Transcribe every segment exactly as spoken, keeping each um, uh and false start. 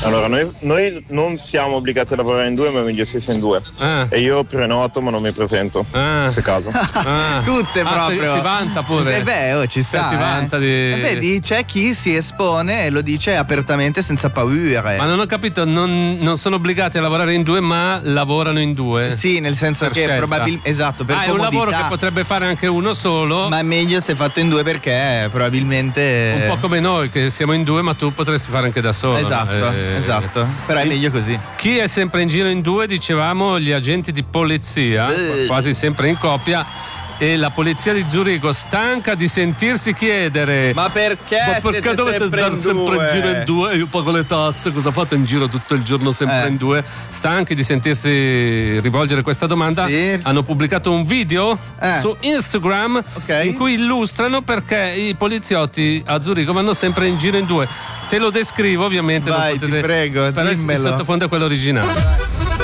Allora, noi, noi non siamo obbligati a lavorare in due, ma è meglio se sei in due. Ah. E io prenoto, ma non mi presento. Ah. Se caso. Ah. Tutte Ah, proprio. si, si vanta pure. Eh beh, oh, ci sta. Si vanta eh. di... E vedi, c'è chi si espone e lo dice apertamente senza paure. Ma non ho capito, non, non sono obbligati a lavorare in due, ma lavorano in due. Sì, nel senso Per che scelta. probabilmente. Esatto, per ah, è un comodità. lavoro che potrebbe fare anche uno solo. Ma è meglio se fatto in due perché probabilmente. Un po' come noi che siamo in due, ma tu potresti fare anche da solo. Esatto, Eh, esatto. Però è meglio così. Chi è sempre in giro in due, dicevamo, gli agenti di polizia, Eh. quasi sempre in coppia. E la polizia di Zurigo, stanca di sentirsi chiedere: Ma perché? ma perché siete dovete sempre andare in sempre due? in giro in due? Io pago le tasse, cosa fate in giro tutto il giorno sempre Eh. in due? Stanchi di sentirsi rivolgere questa domanda, Sì. hanno pubblicato un video Eh. su Instagram Ok. in cui illustrano perché i poliziotti a Zurigo vanno sempre in giro in due. Te lo descrivo, ovviamente. Vai, non potete... ti prego, però il dimmelo. sottofondo è quello originale.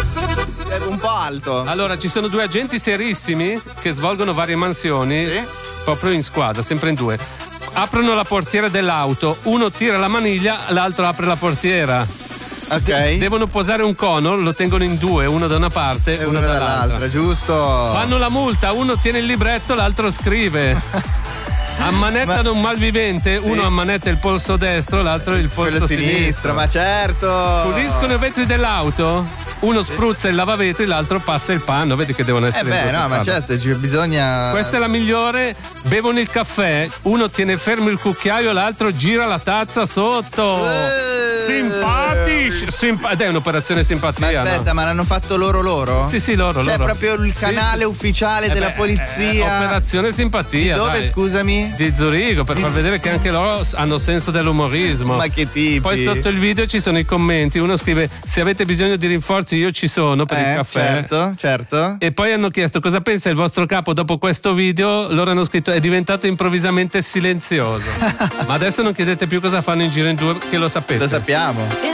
È un po' alto. Allora, ci sono due agenti serissimi che svolgono varie mansioni, Sì. proprio in squadra, sempre in due. Aprono la portiera dell'auto, uno tira la maniglia, l'altro apre la portiera. Ok. Devono posare un cono, lo tengono in due, uno da una parte E uno uno dall'altra. dall'altra, giusto. Fanno la multa, uno tiene il libretto, l'altro scrive. Ammanettano un malvivente, uno ammanetta il polso destro, l'altro il polso Quello sinistro, sinistro. ma certo. Puliscono i vetri dell'auto, uno spruzza il lavavetri, l'altro passa il panno, vedi che devono Eh essere beh, no, ma improcessati. certo, ci- bisogna. Questa è la migliore. Bevono il caffè, uno tiene fermo il cucchiaio, l'altro gira la tazza sotto. Eh. Simpatici. Simpa- ed è un'operazione Ma simpatia. aspetta, no? ma l'hanno fatto loro loro? Sì, sì, loro. Cioè, loro. proprio il Sì, canale sì. ufficiale Eh della beh, polizia. eh, operazione simpatia. Di dove, dai. scusami? Di Zurigo, per Di- far vedere che anche loro hanno senso dell'umorismo. Ma che tipi? Poi sotto il video ci sono i commenti. Uno scrive: se avete bisogno di rinforzi, io ci sono per il Eh, caffè. certo, certo. E poi hanno chiesto cosa pensa il vostro capo dopo questo video. Loro hanno scritto: è diventato improvvisamente silenzioso. Ma adesso non chiedete più cosa fanno in giro in due, che lo sapete. Lo sappiamo. Il